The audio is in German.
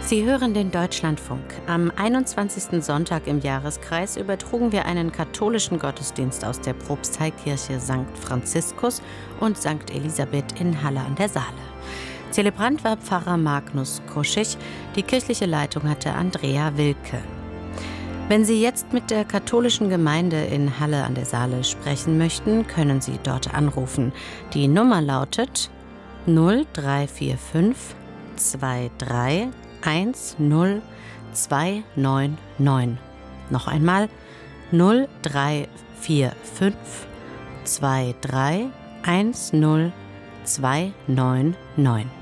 Sie hören den Deutschlandfunk. Am 21. Sonntag im Jahreskreis übertrugen wir einen katholischen Gottesdienst aus der Propsteikirche St. Franziskus und St. Elisabeth in Halle an der Saale. Zelebrant war Pfarrer Magnus Kruschig, die kirchliche Leitung hatte Andrea Wilke. Wenn Sie jetzt mit der katholischen Gemeinde in Halle an der Saale sprechen möchten, können Sie dort anrufen. Die Nummer lautet 0345 23 10299. Noch einmal 0345 23 10299.